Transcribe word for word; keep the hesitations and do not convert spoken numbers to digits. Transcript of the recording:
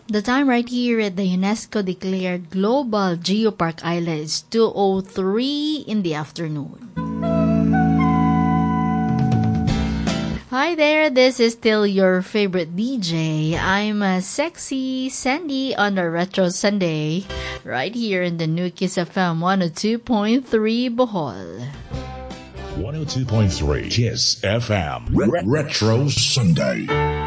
The time right here at the UNESCO declared Global Geopark Island is two oh three in the afternoon. Hi there, this is still your favorite D J. I'm a sexy Sandy on a Retro Sunday, right here in the new Kiss F M one oh two point three Bohol. one oh two point three Kiss F M Re- Retro Sunday.